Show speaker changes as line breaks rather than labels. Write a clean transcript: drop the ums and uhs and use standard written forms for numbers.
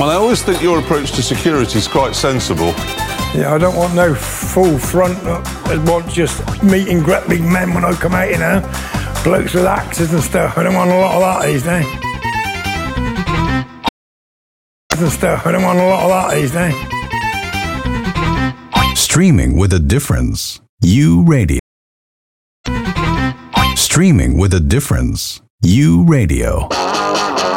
Well, I always think your approach to security is quite sensible.
Yeah, I don't want no full front. I want just meeting grappling men when I come out, you know. Blokes with axes and stuff. I don't want a lot of that these days. I don't want a lot of that these days.
Streaming with a difference. U Radio. Streaming with a difference. U Radio.